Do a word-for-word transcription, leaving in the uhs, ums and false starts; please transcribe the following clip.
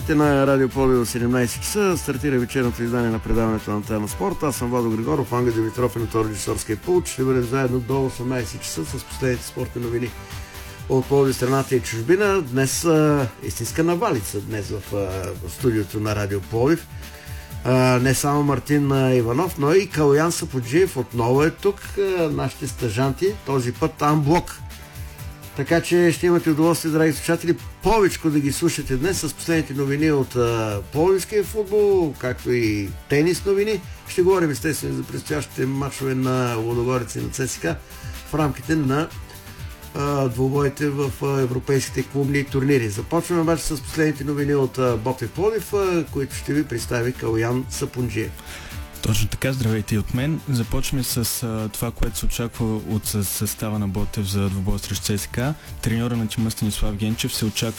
рамките на Радио Пловдив в седемнайсет часа стартира вечерното издание на предаването на Тема Спорт. Аз съм Владо Григоров, Ангел Димитров и на режисьорския пулт. Ще бъдем заедно до осемнайсет часа с последните спортни новини от Пловдив, страната и чужбина. Днес а, истинска навалица днес в, а, в студиото на Радио Пловдив. А, не само Мартин а, Иванов, но и Калоян Саподжиев отново е тук. А, нашите стажанти, този път амблок. Така че ще имате удоволствие, драги слушатели, повечко да ги слушате днес с последните новини от а, пловдивския футбол, както и тенис новини. Ще говорим естествено за предстоящите мачове на Лудогорец и на ЦСКА в рамките на а, двубоите в а, европейските клубни турнири. Започваме обаче с последните новини от а, Ботев Пловдив, а, които ще ви представи Калоян Сапунджиев. Точно така, здравейте и от мен. Започваме с а, това, което се очаква от състава на Ботев за двубой срещу ЦСКА. Треньора на тима Станислав Генчев се очаква